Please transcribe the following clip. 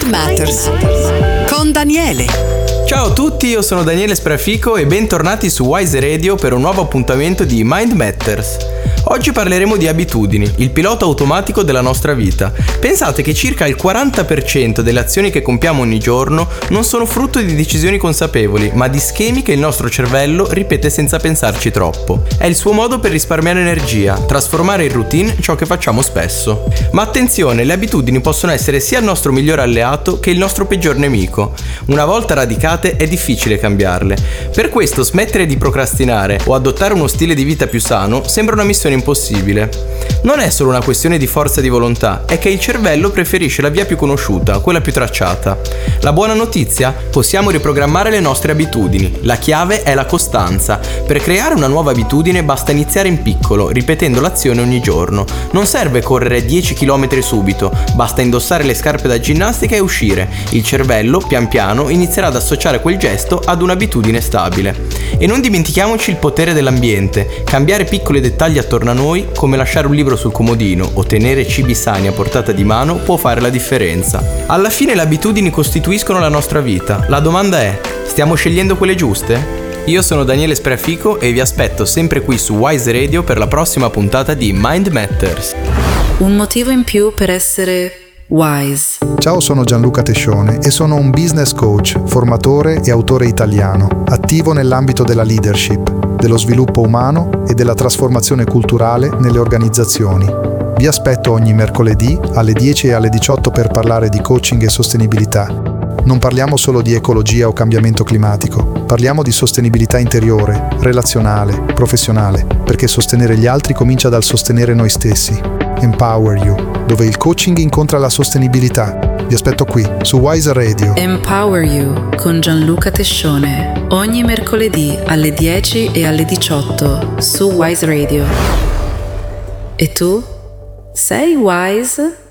Mind Matters con Daniele. Ciao a tutti, io sono Daniele Sprafico e bentornati su Wise Radio per un nuovo appuntamento di Mind Matters. Oggi parleremo di abitudini, il pilota automatico della nostra vita. Pensate che circa il 40% delle azioni che compiamo ogni giorno non sono frutto di decisioni consapevoli, ma di schemi che il nostro cervello ripete senza pensarci troppo. È il suo modo per risparmiare energia, trasformare in routine ciò che facciamo spesso. Ma attenzione, le abitudini possono essere sia il nostro migliore alleato che il nostro peggior nemico. Una volta radicate è difficile cambiarle. Per questo smettere di procrastinare o adottare uno stile di vita più sano sembra una missione impossibile. Non è solo una questione di forza di volontà, è che il cervello preferisce la via più conosciuta, quella più tracciata. La buona notizia? Possiamo riprogrammare le nostre abitudini. La chiave è la costanza. Per creare una nuova abitudine basta iniziare in piccolo, ripetendo l'azione ogni giorno. Non serve correre 10 km subito, basta indossare le scarpe da ginnastica e uscire. Il cervello, pian piano, inizierà ad associare quel gesto ad un'abitudine stabile. E non dimentichiamoci il potere dell'ambiente. Cambiare piccoli dettagli attorno a noi, come lasciare un libro sul comodino o tenere cibi sani a portata di mano, può fare la differenza. Alla fine le abitudini costituiscono la nostra vita. La domanda è: stiamo scegliendo quelle giuste? Io sono Daniele Sprafico e vi aspetto sempre qui su Wise Radio per la prossima puntata di Mind Matters. Un motivo in più per essere wise. Ciao, sono Gianluca Tescione e sono un business coach, formatore e autore italiano, attivo nell'ambito della leadership, dello sviluppo umano e della trasformazione culturale nelle organizzazioni. Vi aspetto ogni mercoledì alle 10 e alle 18 per parlare di coaching e sostenibilità. Non parliamo solo di ecologia o cambiamento climatico, parliamo di sostenibilità interiore, relazionale, professionale, perché sostenere gli altri comincia dal sostenere noi stessi. Empower You, dove il coaching incontra la sostenibilità. Vi aspetto qui, su Wise Radio. Empower You con Gianluca Tescione, ogni mercoledì alle 10 e alle 18 su Wise Radio. E tu? Sei wise?